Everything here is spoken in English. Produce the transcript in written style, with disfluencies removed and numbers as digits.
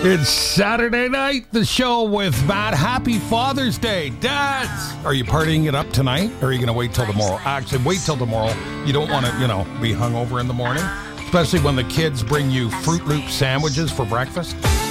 It's Saturday night, the show with Matt. Happy Father's Day. Dads, are you partying it up tonight, or are you going to wait till tomorrow? Actually, wait till tomorrow. You don't want to, be hungover in the morning, especially when the kids bring you Fruit Loop sandwiches for breakfast.